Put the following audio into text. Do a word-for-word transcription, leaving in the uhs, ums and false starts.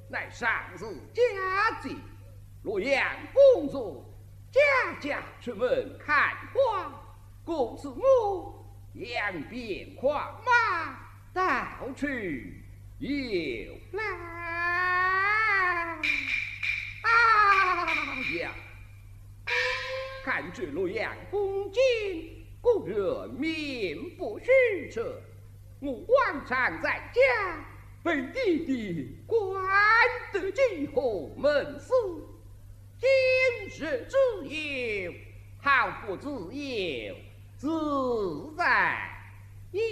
乃上是佳节，洛阳公主家家出门看花，故此我扬鞭跨马到去游来。啊呀！看这洛阳公瑾，故人面不虚设，我往常在家被弟弟关得几后门锁，今日自由，好不自由自在。